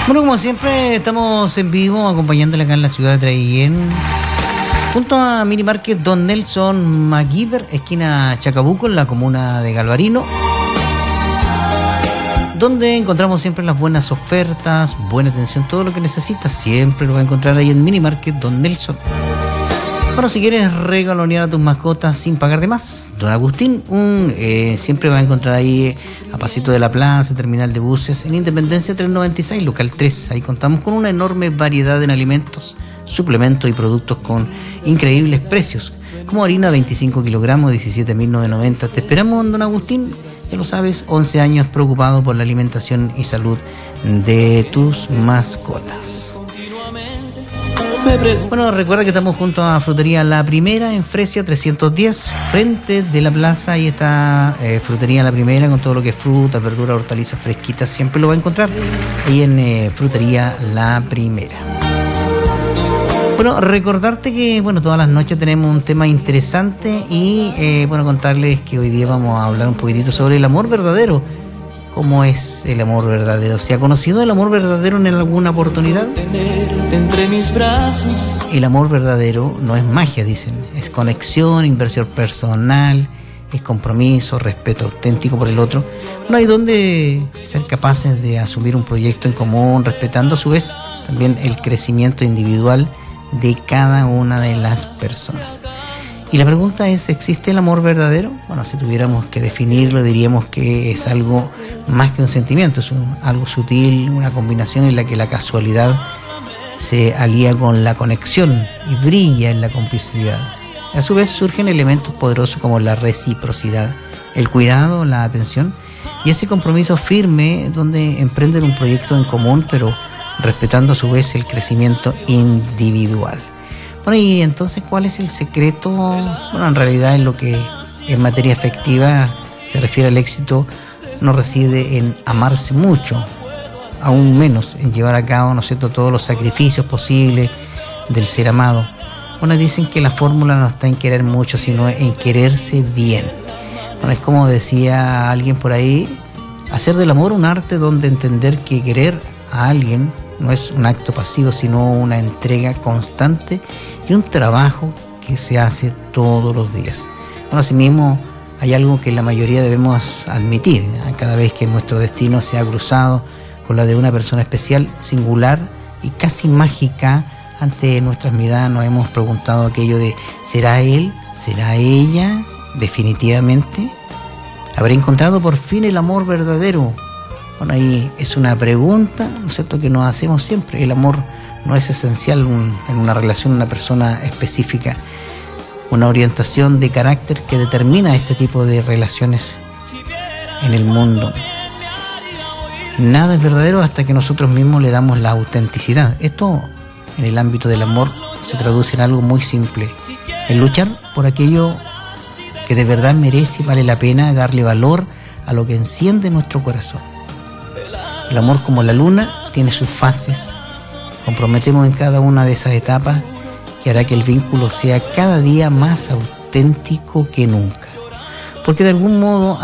Bueno, como siempre, estamos en vivo acompañándole acá en la ciudad de Traillén, junto a Mini Market Don Nelson MacGyver, esquina Chacabuco, en la comuna de Galvarino, donde encontramos siempre las buenas ofertas, buena atención, todo lo que necesitas, siempre lo va a encontrar ahí en Mini Market Don Nelson. Bueno, si quieres regalonear a tus mascotas sin pagar de más, Don Agustín, siempre va a encontrar ahí a pasito de la plaza, terminal de buses, en Independencia 396, local 3. Ahí contamos con una enorme variedad en alimentos, suplementos y productos con increíbles precios, como harina 25 kilogramos, 17.990. Te esperamos, Don Agustín, ya lo sabes, 11 años preocupado por la alimentación y salud de tus mascotas. Bueno, recuerda que estamos junto a Frutería La Primera en Fresia 310, frente de la plaza. Ahí está Frutería La Primera con todo lo que es fruta, verdura, hortalizas fresquitas. Siempre lo va a encontrar ahí en Frutería La Primera. Bueno, recordarte que todas las noches tenemos un tema interesante y contarles que hoy día vamos a hablar un poquitito sobre el amor verdadero. ¿Cómo es el amor verdadero? ¿Se ha conocido el amor verdadero en alguna oportunidad? Entre mis brazos. El amor verdadero no es magia, dicen. Es conexión, inversión personal, es compromiso, respeto auténtico por el otro. Bueno, hay donde ser capaces de asumir un proyecto en común, respetando a su vez también el crecimiento individual de cada una de las personas. Y la pregunta es, ¿existe el amor verdadero? Bueno, si tuviéramos que definirlo, diríamos que es algo más que un sentimiento, es algo sutil, una combinación en la que la casualidad se alía con la conexión y brilla en la complicidad. A su vez surgen elementos poderosos como la reciprocidad, el cuidado, la atención y ese compromiso firme donde emprenden un proyecto en común, pero respetando a su vez el crecimiento individual. Bueno, y entonces, ¿cuál es el secreto? Bueno, en realidad en lo que en materia afectiva se refiere al éxito, no reside en amarse mucho, aún menos en llevar a cabo, ¿no es cierto?, todos los sacrificios posibles del ser amado. Bueno, dicen que la fórmula no está en querer mucho, sino en quererse bien. Bueno, es como decía alguien por ahí, hacer del amor un arte donde entender que querer a alguien no es un acto pasivo, sino una entrega constante y un trabajo que se hace todos los días. Bueno, asimismo, hay algo que la mayoría debemos admitir, cada vez que nuestro destino se ha cruzado con la de una persona especial, singular y casi mágica. Ante nuestras miradas nos hemos preguntado aquello de ¿será él? ¿Será ella? ¿Definitivamente? ¿Habré encontrado por fin el amor verdadero? Bueno, ahí es una pregunta, ¿no es cierto?, que nos hacemos siempre. El amor no es esencial en una relación, una persona específica, una orientación de carácter que determina este tipo de relaciones en el mundo. Nada es verdadero hasta que nosotros mismos le damos la autenticidad. Esto, en el ámbito del amor, se traduce en algo muy simple: en luchar por aquello que de verdad merece y vale la pena, darle valor a lo que enciende nuestro corazón. El amor, como la luna, tiene sus fases. Comprometemos en cada una de esas etapas que hará que el vínculo sea cada día más auténtico que nunca. Porque de algún modo